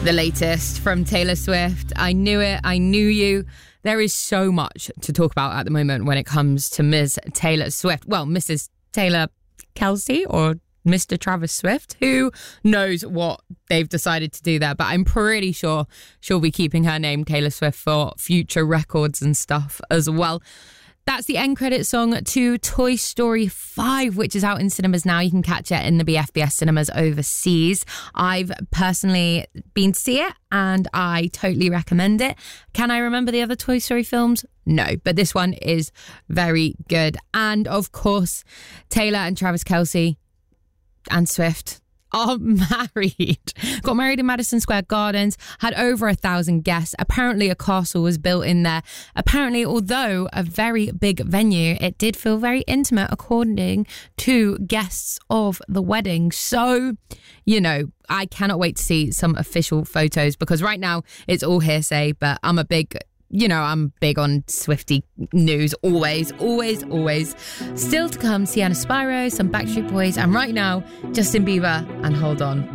The latest from Taylor Swift. I knew it. I knew you. There is so much to talk about at the moment when it comes to Ms. Taylor Swift. Well, Mrs. Taylor Kelsey or Mr. Travis Swift. Who knows what they've decided to do there, but I'm pretty sure she'll be keeping her name Taylor Swift for future records and stuff as well. That's the end credit song to Toy Story 5, which is out in cinemas now. You can catch it in the BFBS cinemas overseas. I've personally been to see it and I totally recommend it. Can I remember the other Toy Story films? No, but this one is very good. And of course, Taylor and Travis Kelce and Swift are married. Got married in Madison Square Gardens, had over 1,000 guests. Apparently a castle was built in there. Apparently, although a very big venue, it did feel very intimate according to guests of the wedding. So, you know, I cannot wait to see some official photos because right now it's all hearsay, but I'm big on Swiftie news, always. Still to come, Sienna Spyro, some Backstreet Boys, and right now, Justin Bieber and Hold On.